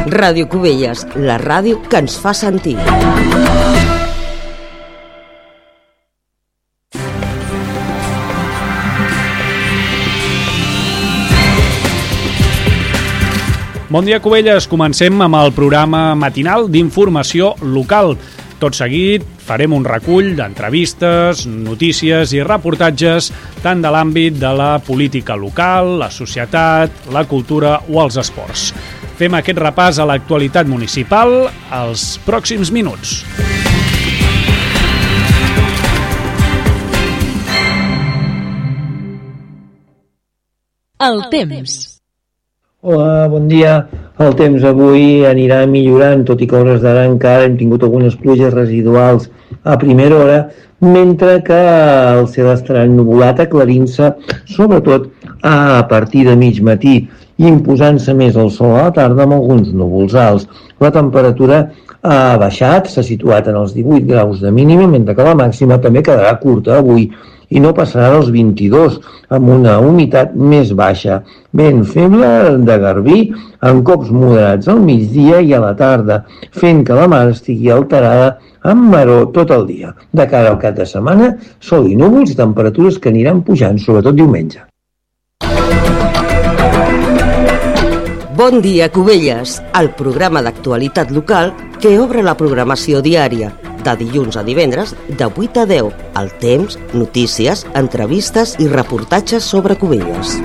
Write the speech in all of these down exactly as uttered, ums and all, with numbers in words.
Ràdio Cubelles, la ràdio que ens fa sentir. Bon dia, Cubelles. Comencem amb el programa matinal d'informació local. Tot seguit farem un recull d'entrevistes, notícies i reportatges tant de l'àmbit de la política local, la societat, la cultura o els esports. Fem aquest repàs a l'actualitat municipal als pròxims minuts. El temps. Hola, bon dia. El temps avui anirà millorant, tot i que a hores d'ara encara hem tingut algunes pluges residuals a primera hora, mentre que el cel estarà ennuvolat, aclarint-se, sobretot a partir de mig matí, imposant-se més el sol a la tarda amb alguns núvols alts. La temperatura ha baixat, s'ha situat en els divuit graus de mínima, mentre que la màxima també quedarà curta avui i no passarà dels vint-i-dos, amb una humitat més baixa. Vent feble de garbí, amb cops moderats al migdia i a la tarda, fent que la mar estigui alterada amb maror tot el dia. De cara al cap de setmana, sol i núvols i temperatures que aniran pujant, sobretot diumenge. Bon dia, Cubelles, el programa d'actualitat local que obre la programació diària, de dilluns a divendres, de vuit a deu. El temps, notícies, entrevistes i reportatges sobre Cubelles.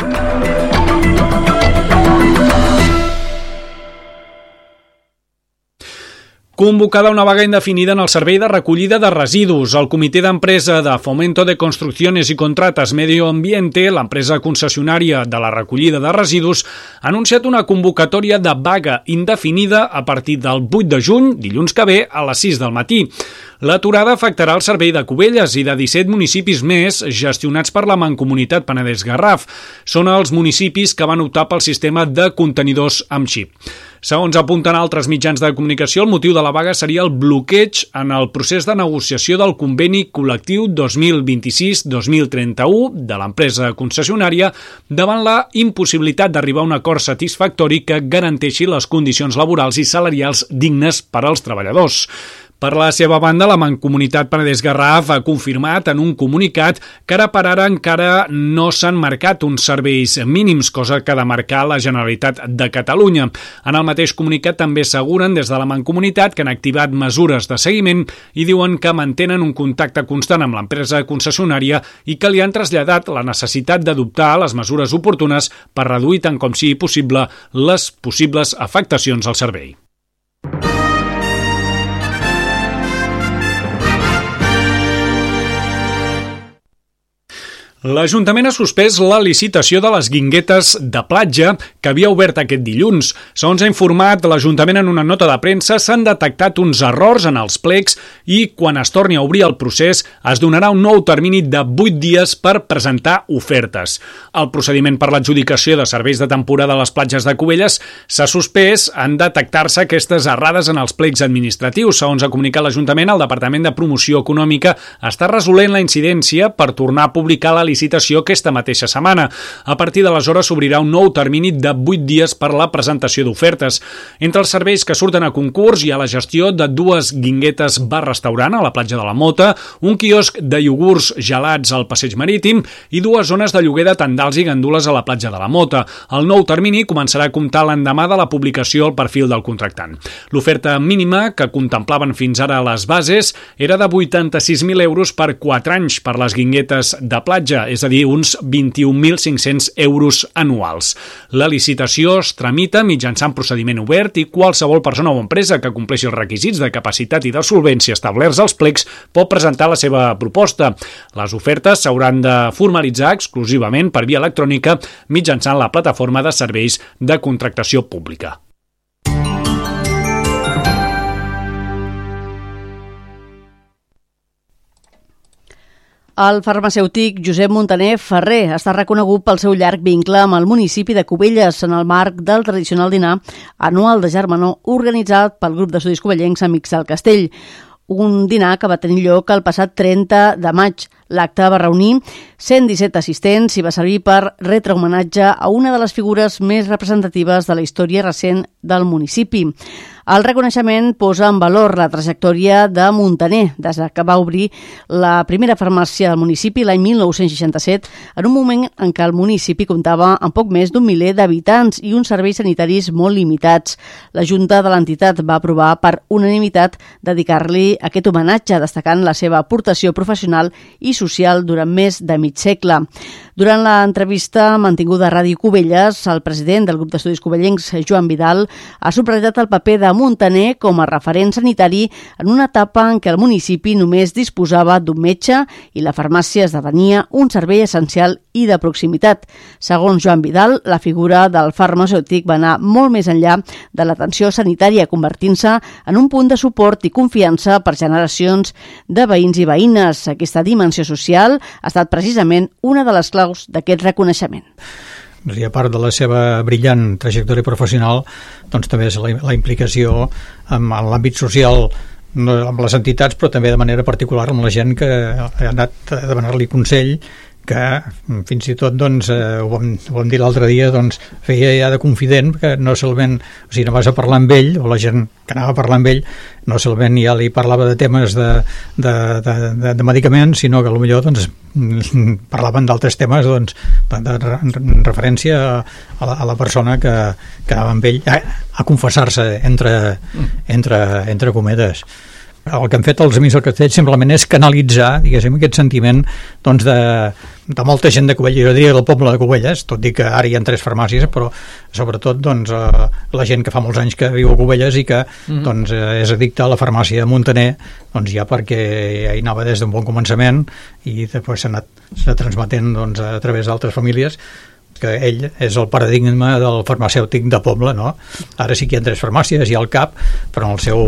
Convocada una vaga indefinida en el servei de recollida de residus. El Comitè d'Empresa de Fomento de Construcciones y Contratas Medio Ambiente, l'empresa concessionària de la recollida de residus, ha anunciat una convocatòria de vaga indefinida a partir del vuit de juny, dilluns que ve, a les sis del matí. L'aturada afectarà el servei de Cubelles i de disset municipis més gestionats per la Mancomunitat Penedès-Garraf. Són els municipis que van optar pel sistema de contenidors amb xip. Segons apunten altres mitjans de comunicació, el motiu de la vaga seria el bloqueig en el procés de negociació del conveni col·lectiu dos mil vint-i-sis dos mil trenta-u de l'empresa concessionària davant la impossibilitat d'arribar a un acord satisfactori que garanteixi les condicions laborals i salarials dignes per als treballadors. Per la seva banda, la Mancomunitat Penedès-Garraf ha confirmat en un comunicat que ara per ara encara no s'han marcat uns serveis mínims, cosa que ha de marcar la Generalitat de Catalunya. En el mateix comunicat també asseguren des de la Mancomunitat que han activat mesures de seguiment i diuen que mantenen un contacte constant amb l'empresa concessionària i que li han traslladat la necessitat d'adoptar les mesures oportunes per reduir tant com sigui possible les possibles afectacions al servei. L'Ajuntament ha suspès la licitació de les guinguetes de platja que havia obert aquest dilluns. Segons ha informat l'Ajuntament en una nota de premsa, s'han detectat uns errors en els plecs i quan es torni a obrir el procés es donarà un nou termini de vuit dies per presentar ofertes. El procediment per l'adjudicació de serveis de temporada a les platges de Cubelles s'ha suspès en detectar-se aquestes errades en els plecs administratius. Segons ha comunicat l'Ajuntament, el Departament de Promoció Econòmica està resolent la incidència per tornar a publicar la licitació aquesta mateixa setmana. A partir d'aleshores s'obrirà un nou termini de vuit dies per la presentació d'ofertes. Entre els serveis que surten a concurs hi ha la gestió de dues guinguetes bar-restaurant a la platja de la Mota, un quiosc de iogurts gelats al passeig marítim i dues zones de lloguer de tendals i gandules a la platja de la Mota. El nou termini començarà a comptar l'endemà de la publicació al perfil del contractant. L'oferta mínima que contemplaven fins ara les bases era de vuitanta-sis mil euros per quatre anys per les guinguetes de platja, és a dir, uns vint-i-un mil cinc-cents euros anuals. La licitació es tramita mitjançant procediment obert i qualsevol persona o empresa que compleixi els requisits de capacitat i de solvència establerts als plecs pot presentar la seva proposta. Les ofertes s'hauran de formalitzar exclusivament per via electrònica mitjançant la plataforma de serveis de contractació pública. El farmacèutic Josep Montaner Ferrer està reconegut pel seu llarg vincle amb el municipi de Cubelles en el marc del tradicional dinar anual de germanor organitzat pel grup d'estudis covellencs Amics del Castell. Un dinar que va tenir lloc el passat trenta de maig. L'acte va reunir cent disset assistents i va servir per retre homenatge a una de les figures més representatives de la història recent del municipi. El reconeixement posa en valor la trajectòria de Muntaner des que va obrir la primera farmàcia del municipi l'any mil nou-cents seixanta-set, en un moment en què el municipi comptava amb poc més d'un miler d'habitants i uns serveis sanitaris molt limitats. La Junta de l'entitat va aprovar per unanimitat dedicar-li aquest homenatge, destacant la seva aportació professional i social durant més de mig segle. Durant l'entrevista mantinguda a Ràdio Cubelles, el president del grup d'estudis covellencs, Joan Vidal, ha subratllat el paper de Muntaner com a referent sanitari en una etapa en què el municipi només disposava d'un metge i la farmàcia esdevenia un servei essencial i de proximitat. Segons Joan Vidal, la figura del farmacèutic va anar molt més enllà de l'atenció sanitària, convertint-se en un punt de suport i confiança per generacions de veïns i veïnes. Aquesta dimensió social ha estat precisament una de les claus d'aquest reconeixement. I a part de la seva brillant trajectòria professional, doncs també és la, la implicació en, en l'àmbit social, no, amb les entitats, però també de manera particular amb la gent que ha anat a demanar-li consell, que fins i tot, doncs, eh, ho, vam, ho vam dir l'altre dia, doncs, feia ja de confident, que no solament, o sigui, no vas a parlar amb ell, o la gent que anava a parlar amb ell, no solament ja li parlava de temes de, de, de, de, de medicaments, sinó que potser doncs, parlaven d'altres temes, doncs, de, de, en referència a, a, la, a la persona que, que anava amb ell a, a confessar-se entre, entre, entre cometes. El que han fet els Amics del Castell simplement és canalitzar, diguéssim, aquest sentiment, doncs, de, de molta gent de Cubelles, jo diria del poble de Cubelles, tot i que ara hi ha tres farmàcies, però sobretot, doncs, eh, la gent que fa molts anys que viu a Cubelles i que mm-hmm. doncs, eh, és addicta a la farmàcia de Muntaner, doncs ja perquè ja hi anava des d'un bon començament i després s'ha anat s'ha transmetent, doncs, a través d'altres famílies, que ell és el paradigma del farmacèutic de poble, no? Ara sí que hi ha tres farmàcies, hi ha el C A P, però en el seu,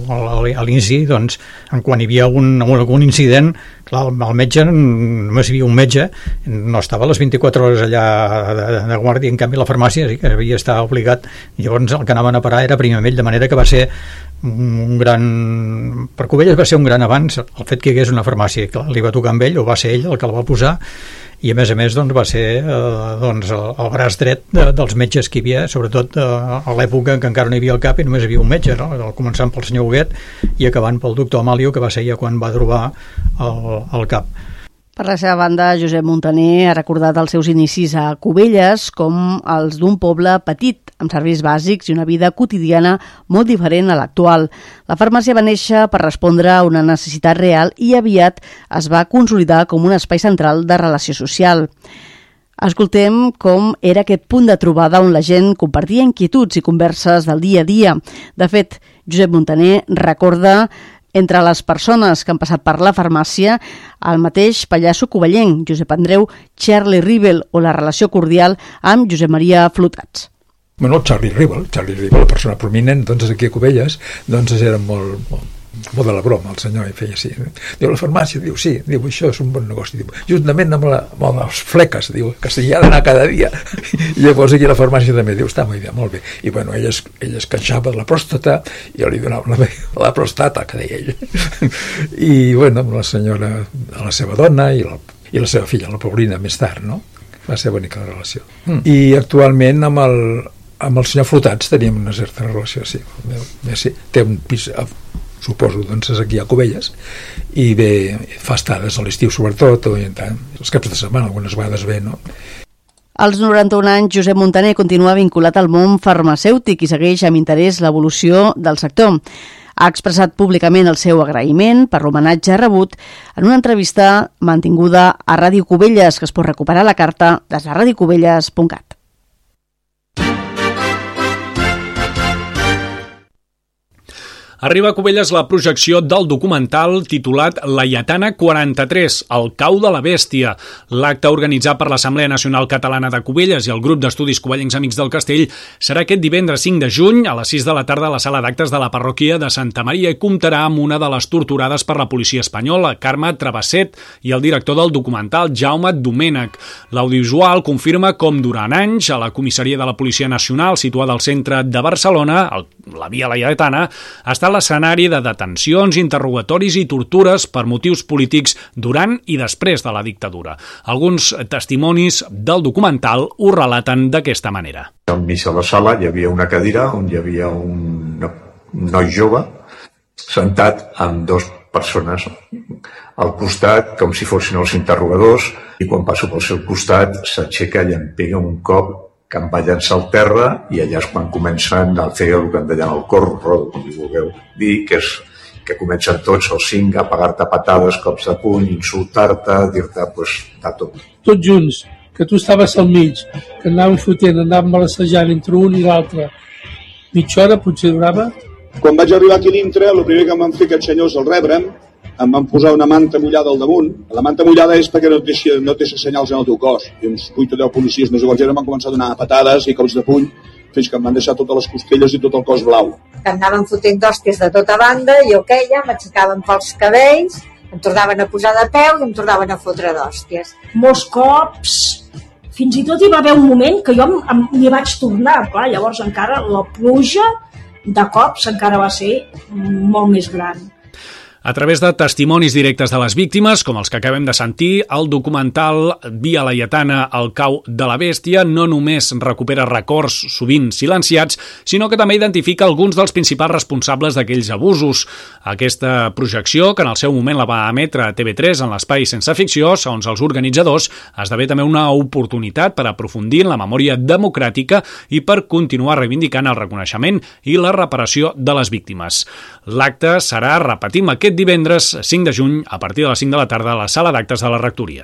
a l'inici, doncs, quan hi havia un, algun incident, clar, el metge, només hi havia un metge, no estava a les vint-i-quatre hores allà de, de, de guàrdia, en canvi la farmàcia sí que havia estat obligat, llavors el que anaven a parar era primer ell, de manera que va ser un gran... Per Cubelles va ser un gran avanç el fet que hi hagués una farmàcia, clar, li va tocar amb ell, o va ser ell el que la va posar, i a més a més doncs, va ser eh, doncs, el, el braç dret de, dels metges que hi havia, sobretot eh, a l'època en què encara no hi havia el C A P i només hi havia un metge, no? Començant pel senyor Huguet i acabant pel doctor Amalio, que va ser ja quan va trobar el, el C A P. Per la seva banda, Josep Muntaner ha recordat els seus inicis a Cubelles com els d'un poble petit, amb serveis bàsics i una vida quotidiana molt diferent a l'actual. La farmàcia va néixer per respondre a una necessitat real i aviat es va consolidar com un espai central de relació social. Escoltem com era aquest punt de trobada on la gent compartia inquietuds i converses del dia a dia. De fet, Josep Muntaner recorda entre les persones que han passat per la farmàcia el mateix pallasso covellenc, Josep Andreu Charlie Rivel, o la relació cordial amb Josep Maria Flotats. Bueno, el Charlie Rivel, Charlie Rivel, la persona prominent, doncs aquí a Cubelles, doncs era molt, molt, molt de la broma, el senyor, i feia així. Diu, la farmàcia, diu, sí, diu, això és un bon negoci. Diu, juntament amb, la, amb les fleques, diu, que s'hi ha d'anar cada dia. I llavors aquí a la farmàcia també, diu, està molt bé, molt bé. I bueno, ell es, ell es queixava de la pròstata, i jo li donava la, la prostata, que deia ell. I bueno, amb la senyora, a la seva dona, i la, i la seva filla, la Paulina, més tard, no? Va ser bonica la relació. Mm. I actualment amb el, amb el senyor Flotats teníem una certa relació, sí. sí. Té un pis, suposo, doncs és aquí a Cubelles, i ve, fa estades a l'estiu sobretot, o tant, els caps de setmana, algunes vegades ve, no? Als noranta-un anys, Josep Muntaner continua vinculat al món farmacèutic i segueix amb interès l'evolució del sector. Ha expressat públicament el seu agraïment per l'homenatge rebut en una entrevista mantinguda a Ràdio Cubelles, que es pot recuperar a la carta des de radiocubelles punt cat. Arriba a Cubelles la projecció del documental titulat Laietana quaranta-tres, el cau de la bèstia. L'acte organitzat per l'Assemblea Nacional Catalana de Cubelles i el grup d'estudis covellencs Amics del Castell serà aquest divendres cinc de juny a les sis de la tarda a la sala d'actes de la parròquia de Santa Maria i comptarà amb una de les torturades per la policia espanyola, Carme Travesset, i el director del documental, Jaume Domènech. L'audiovisual confirma com durant anys a la comissaria de la Policia Nacional situada al centre de Barcelona, el, la Via Laietana, està l'escenari de detencions, interrogatoris i tortures per motius polítics durant i després de la dictadura. Alguns testimonis del documental ho relaten d'aquesta manera. Al mig de la sala hi havia una cadira on hi havia un noi jove sentat amb dos persones al costat, com si fossin els interrogadors, i quan passo pel seu costat s'aixeca i em pega un cop que em va llançar al terra, i allà és quan comencen a fer el que en deien el corro, com li vulgueu dir, que és que comencen tots els cinc a pegar-te patades, cops de puny, insultar-te, dir-te pues, de tot. Tots junts, que tu estaves al mig, que anàvem fotent, anàvem balassejant entre un i l'altre. Mitja hora potser durava. Quan vaig arribar aquí dintre, el primer que em van fer aquests senyors al rebre'm, em van posar una manta mullada al damunt. La manta mullada és perquè no et deixi, no et deixi senyals en el teu cos. I uns vuit o deu policies més o menys em van començar a donar patades i cops de puny, fins que em van deixar totes les costelles i tot el cos blau. Em anaven fotent d'hòsties de tota banda, jo queia, m'aixecaven pels cabells, em tornaven a posar de peu i em tornaven a fotre d'hòsties. Molts cops, fins i tot hi va haver un moment que jo m'hi vaig tornar, clar, llavors encara la pluja de cops encara va ser molt més gran. A través de testimonis directes de les víctimes, com els que acabem de sentir, el documental Via Laietana, el cau de la bèstia, no només recupera records sovint silenciats, sinó que també identifica alguns dels principals responsables d'aquells abusos. Aquesta projecció, que en el seu moment la va emetre a T V tres en l'espai Sense Ficció, segons els organitzadors, esdevé també una oportunitat per aprofundir en la memòria democràtica i per continuar reivindicant el reconeixement i la reparació de les víctimes. L'acte serà, repetim, aquest divendres cinc de juny a partir de les cinc de la tarda a la sala d'actes de la Rectoria.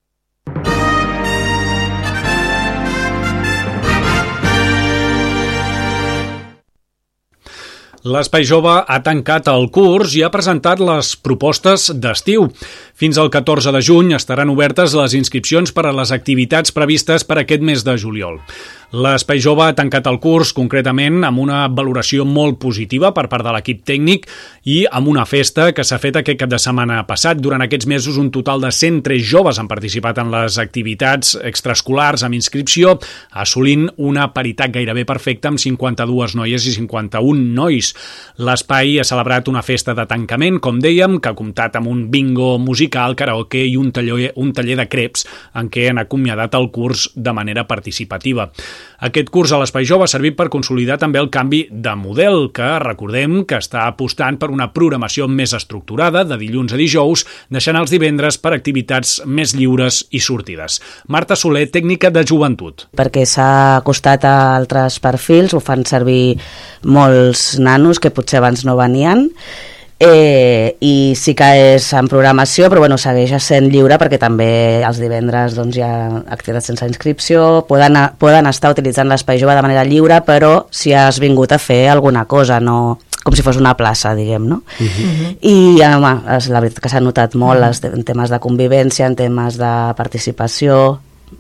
L'Espai Jove ha tancat el curs i ha presentat les propostes d'estiu. Fins al catorze de juny estaran obertes les inscripcions per a les activitats previstes per aquest mes de juliol. L'Espai Jove ha tancat el curs concretament amb una valoració molt positiva per part de l'equip tècnic i amb una festa que s'ha fet aquest cap de setmana passat. Durant aquests mesos un total de cent tres joves han participat en les activitats extraescolars amb inscripció, assolint una paritat gairebé perfecta amb cinquanta-dues noies i cinquanta-un nois. L'espai ha celebrat una festa de tancament, com dèiem, que ha comptat amb un bingo musical, karaoke i un taller, un taller de creps en què han acomiadat el curs de manera participativa. Aquest curs a l'Espai Jove ha servit per consolidar també el canvi de model, que recordem que està apostant per una programació més estructurada de dilluns a dijous, deixant els divendres per activitats més lliures i sortides. Marta Soler, tècnica de joventut. Perquè s'ha acostat a altres perfils, ho fan servir molts nanos que potser abans no venien, Eh, i sí que és en programació, però bueno, segueix sent lliure perquè també els divendres doncs, hi ha activitats sense inscripció, poden, poden estar utilitzant l'Espai Jove de manera lliure, però si has vingut a fer alguna cosa, no com si fos una plaça, diguem, no? Uh-huh. I home, és la veritat que s'ha notat molt uh-huh. en temes de convivència, en temes de participació,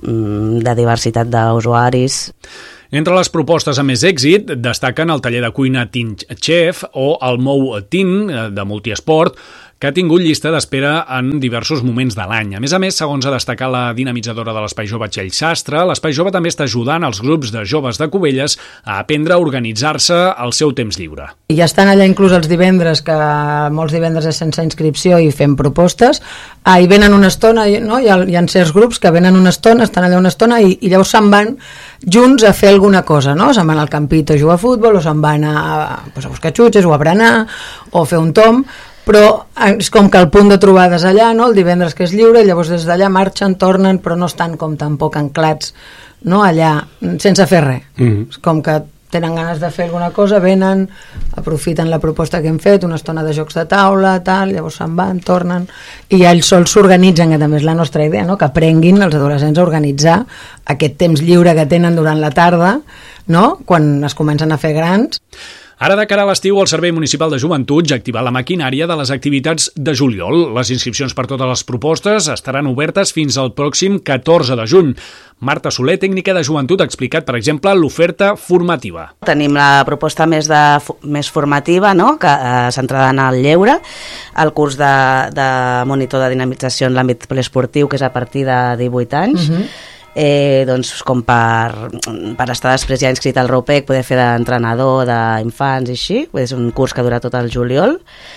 de diversitat d'usuaris. Entre les propostes amb més èxit destaquen el taller de cuina Teen Chef o el Mou Teen de multiesport, que ha tingut llista d'espera en diversos moments de l'any. A més a més, segons ha destacat la dinamitzadora de l'Espai Jove Txell Sastre, l'Espai Jove també està ajudant els grups de joves de Cubelles a aprendre a organitzar-se al seu temps lliure. I ja estan allà inclús els divendres, que molts divendres és sense inscripció i fem propostes, ah, i venen una estona, no? hi, ha, hi ha certs grups que venen una estona, estan allà una estona i, i llavors se'n van junts a fer alguna cosa, no? Se'n van al campito a jugar a futbol, o se'n van a, pues, a buscar xutxes o a berenar o a fer un tom, però és com que el punt de trobada és allà, no? El divendres que és lliure, llavors des d'allà marxen, tornen, però no estan com tampoc anclats, no? Allà, sense fer res. Mm-hmm. És com que tenen ganes de fer alguna cosa, venen, aprofiten la proposta que hem fet, una estona de jocs de taula, tal, llavors se'n van, tornen, i ja ells sols s'organitzen, que també és la nostra idea, no? Que aprenguin els adolescents a organitzar aquest temps lliure que tenen durant la tarda, no? Quan es comencen a fer grans. Ara, de cara a l'estiu, el Servei Municipal de Joventut ja ha activat la maquinària de les activitats de juliol. Les inscripcions per totes les propostes estaran obertes fins al pròxim catorze de juny. Marta Soler, tècnica de joventut, ha explicat, per exemple, l'oferta formativa. Tenim la proposta més, de, més formativa, no? Que eh, centrada en el lleure, el curs de, de monitor de dinamització en l'àmbit pleesportiu, que és a partir de divuit anys, uh-huh. eh, doncs, com per, per estar després ja inscrit al ROPEC, poder fer d'entrenador d'infants i així. És un curs que dura tot el juliol.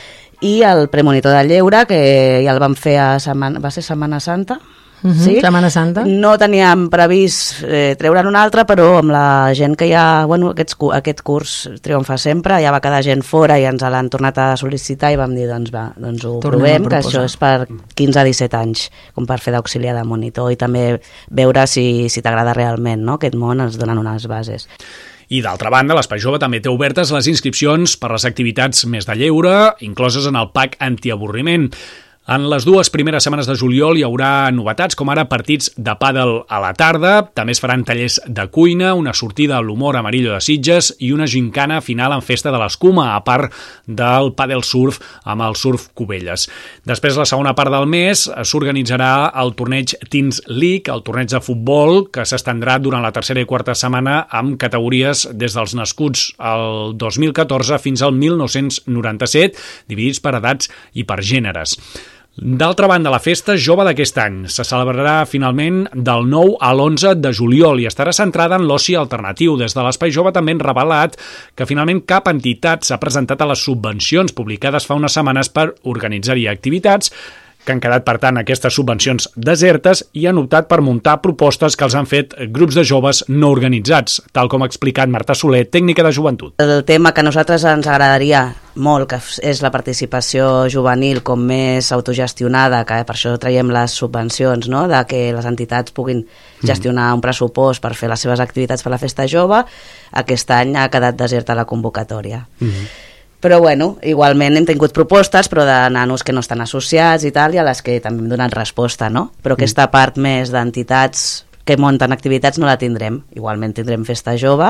I el premonitor de lleure, que ja el vam fer a Setmana, va ser Setmana Santa, Uh -huh, sí? Setmana Santa. No teníem previst eh, treure'n un altre, però amb la gent que ja... Bueno, aquests, aquest curs triomfa sempre, ja va quedar gent fora i ens l'han tornat a sol·licitar i vam dir, doncs va, doncs ho Tornem provem, que això és per quinze a disset anys, com per fer d'auxiliar de monitor i també veure si, si t'agrada realment, no? Aquest món ens donen unes bases. I d'altra banda, l'Espai Jove també té obertes les inscripcions per les activitats més de lleure, incloses en el pack antiavorriment. En les dues primeres setmanes de juliol hi haurà novetats, com ara partits de pàdel a la tarda, també es faran tallers de cuina, una sortida a l'humor Amarillo de Sitges i una gincana final en festa de l'escuma, a part del pàdel surf amb el Surf Cubelles. Després, la segona part del mes, s'organitzarà el torneig Teens League, el torneig de futbol, que s'estendrà durant la tercera i quarta setmana amb categories des dels nascuts el dos mil catorze fins al mil nou-cents noranta-set, dividits per edats i per gèneres. D'altra banda, la festa jove d'aquest any se celebrarà finalment del nou a l'onze de juliol i estarà centrada en l'oci alternatiu. Des de l'Espai Jove també han revelat que finalment cap entitat s'ha presentat a les subvencions publicades fa unes setmanes per organitzar-hi activitats, que han quedat, per tant, aquestes subvencions desertes i han optat per muntar propostes que els han fet grups de joves no organitzats, tal com ha explicat Marta Soler, tècnica de joventut. El tema que a nosaltres ens agradaria molt, que és la participació juvenil com més autogestionada, que per això traiem les subvencions, no? De que les entitats puguin gestionar un pressupost per fer les seves activitats per la festa jove, aquest any ha quedat deserta la convocatòria. Mm-hmm. Però bueno, igualment hem tingut propostes, però de nanos que no estan associats i tal, i a les que també hem donat resposta, no? Però aquesta part més d'entitats que munten activitats no la tindrem. Igualment tindrem festa jove.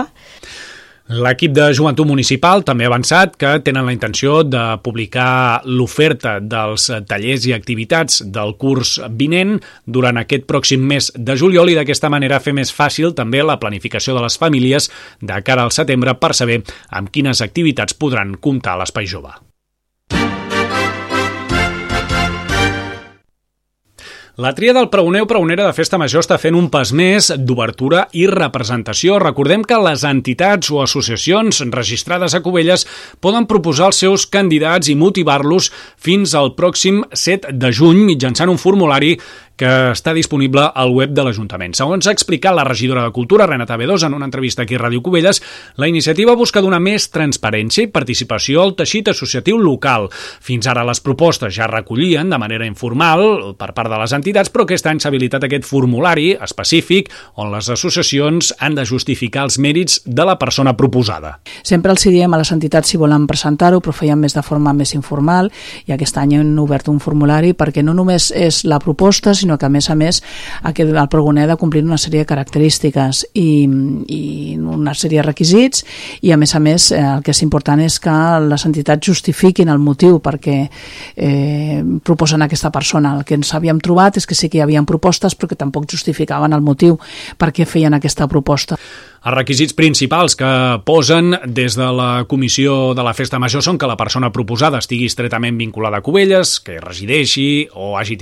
L'equip de joventut municipal també ha avançat que tenen la intenció de publicar l'oferta dels tallers i activitats del curs vinent durant aquest pròxim mes de juliol i d'aquesta manera fer més fàcil també la planificació de les famílies de cara al setembre per saber amb quines activitats podran comptar a l'Espai Jove. La tria del pregoner o pregonera de Festa Major està fent un pas més d'obertura i representació. Recordem que les entitats o associacions registrades a Cubelles poden proposar els seus candidats i motivar-los fins al pròxim set de juny mitjançant un formulari que està disponible al web de l'Ajuntament. Segons ha explicat la regidora de Cultura, Renata Bedós, en una entrevista aquí a Ràdio Cubelles, la iniciativa busca donar més transparència i participació al teixit associatiu local. Fins ara les propostes ja recollien de manera informal per part de les entitats, però aquest any s'ha habilitat aquest formulari específic on les associacions han de justificar els mèrits de la persona proposada. Sempre els diem a les entitats si volen presentar-ho, però feien més de forma més informal i aquest any hem obert un formulari perquè no només és la proposta, sinó que a més a més aquest, el pregoner ha de complir una sèrie de característiques i, i una sèrie de requisits i a més a més eh, el que és important és que les entitats justifiquin el motiu perquè eh, proposen aquesta persona. El que ens havíem trobat és que sí que hi havia propostes però que tampoc justificaven el motiu per què feien aquesta proposta. Els requisits principals que posen des de la Comissió de la Festa Major són que la persona proposada estigui estretament vinculada a Cubelles, que resideixi o hagi